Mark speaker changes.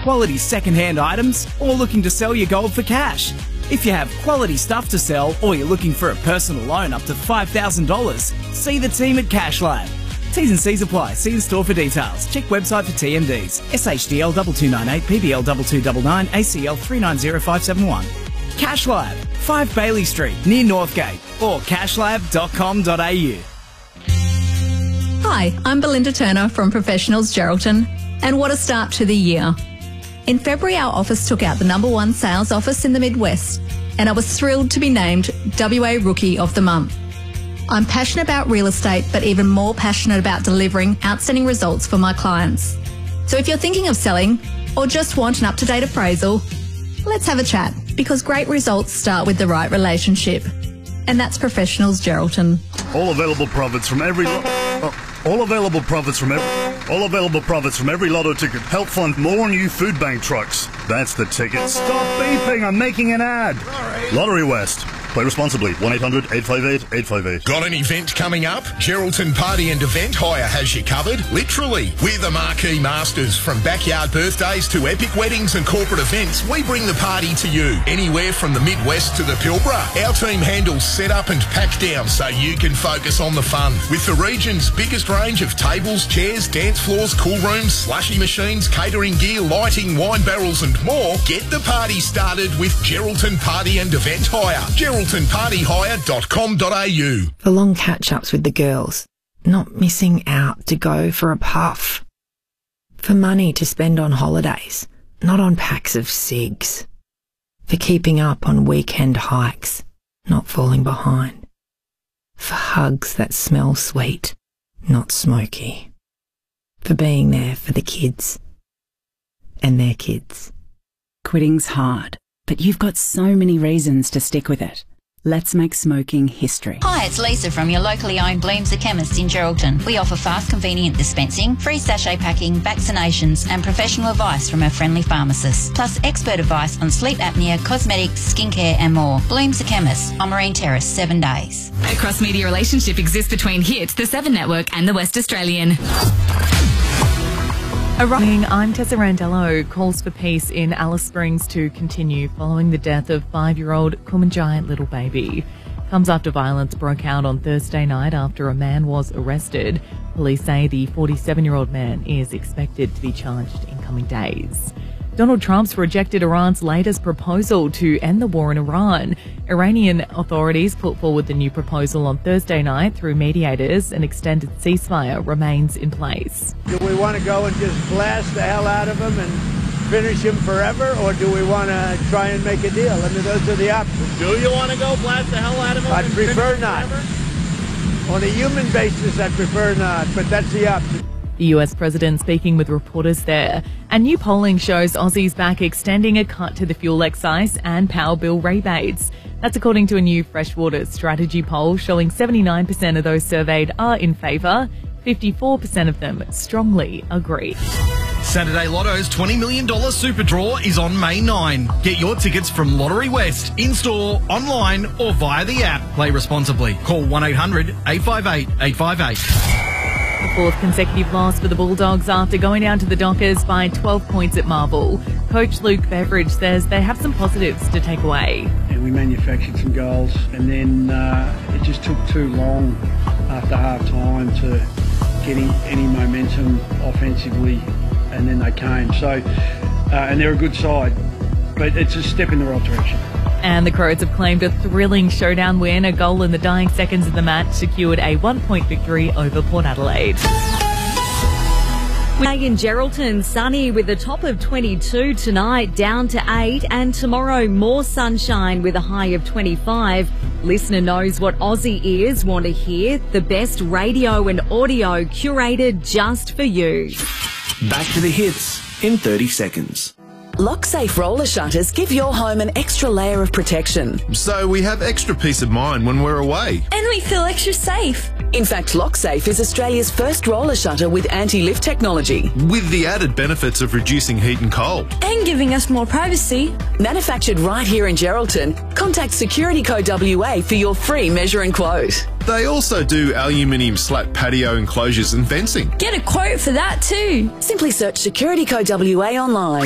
Speaker 1: quality second-hand items or looking to sell your gold for cash? If you have quality stuff to sell or you're looking for a personal loan up to $5,000, see the team at CashLab. T's and C's apply. See in store for details. Check website for TMDs. SHDL 2298, PBL 2299, ACL 390571. CashLab, 5 Bailey Street, near Northgate, or cashlab.com.au.
Speaker 2: Hi, I'm Belinda Turner from Professionals Geraldton, and what a start to the year. In February, our office took out the #1 sales office in the Midwest, and I was thrilled to be named WA Rookie of the Month. I'm passionate about real estate, but even more passionate about delivering outstanding results for my clients. So if you're thinking of selling or just want an up-to-date appraisal, let's have a chat, because great results start with the right relationship. And that's Professionals Geraldton.
Speaker 3: All available profits from every lotto ticket help fund more new food bank trucks. That's the ticket. Stop beeping, I'm making an ad. Sorry. Lottery West. Play responsibly. 1-800-858-858.
Speaker 4: Got an event coming up? Geraldton Party and Event Hire has you covered. Literally. We're the marquee masters. From backyard birthdays to epic weddings and corporate events, we bring the party to you. Anywhere from the Midwest to the Pilbara, our team handles set up and pack down so you can focus on the fun. With the region's biggest range of tables, chairs, dance floors, cool rooms, slushy machines, catering gear, lighting, wine barrels and more, get the party started with Geraldton Party and Event Hire. GeraldtonPartyHire.com.au.
Speaker 5: For long catch-ups with the girls, not missing out to go for a puff. For money to spend on holidays, not on packs of cigs. For keeping up on weekend hikes, not falling behind. For hugs that smell sweet, not smoky. For being there for the kids and their kids.
Speaker 6: Quitting's hard, but you've got so many reasons to stick with it. Let's make smoking history.
Speaker 7: Hi, it's Lisa from your locally owned Bloom's The Chemist in Geraldton. We offer fast, convenient dispensing, free sachet packing, vaccinations and professional advice from our friendly pharmacists. Plus expert advice on sleep apnea, cosmetics, skincare and more. Bloom's The Chemist on Marine Terrace, 7 days.
Speaker 8: A cross-media relationship exists between Hit, the 7 Network and the West Australian.
Speaker 9: I'm Tessa Randello. Calls for peace in Alice Springs to continue following the death of 5-year-old Kumanjai little baby. Comes after violence broke out on Thursday night after a man was arrested. Police say the 47-year-old man is expected to be charged in coming days. Donald Trump's rejected Iran's latest proposal to end the war in Iran. Iranian authorities put forward the new proposal on Thursday night through mediators. An extended ceasefire remains in place.
Speaker 10: Do we want to go and just blast the hell out of him and finish him forever, or do we want to try and make a deal? I mean, those are the options.
Speaker 11: Do you want to go blast the hell out of him?
Speaker 10: I'd prefer not. On a human basis, I'd prefer not, but that's the option.
Speaker 9: The US president speaking with reporters there. And new polling shows Aussies back extending a cut to the fuel excise and power bill rebates. That's according to a new Freshwater strategy poll showing 79% of those surveyed are in favour, 54% of them strongly agree.
Speaker 12: Saturday Lotto's $20 million Super Draw is on May 9. Get your tickets from Lottery West, in-store, online or via the app. Play responsibly. Call 1-800-858-858.
Speaker 9: The fourth consecutive loss for the Bulldogs after going down to the Dockers by 12 points at Marvel. Coach Luke Beveridge says they have some positives to take away.
Speaker 13: And we manufactured some goals, and then it just took too long after half-time to get any momentum offensively, and then they came. So, and they're a good side, but it's a step in the right direction.
Speaker 9: And the Crows have claimed a thrilling showdown win. A goal in the dying seconds of the match secured a 1-point victory over Port Adelaide.
Speaker 14: Today in Geraldton, sunny with a top of 22 tonight, down to 8, and tomorrow more sunshine with a high of 25. Listener knows what Aussie ears want to hear. The best radio and audio curated just for you.
Speaker 15: Back to the hits in 30 seconds.
Speaker 16: LockSafe roller shutters give your home an extra layer of protection.
Speaker 17: So we have extra peace of mind when we're away.
Speaker 18: And we feel extra safe.
Speaker 16: In fact, LockSafe is Australia's first roller shutter with anti-lift technology.
Speaker 17: With the added benefits of reducing heat and cold.
Speaker 18: And giving us more privacy.
Speaker 16: Manufactured right here in Geraldton. Contact Security Code WA for your free measure and quote.
Speaker 17: They also do aluminium slat patio enclosures and fencing.
Speaker 18: Get a quote for that too.
Speaker 16: Simply search Security Code WA online.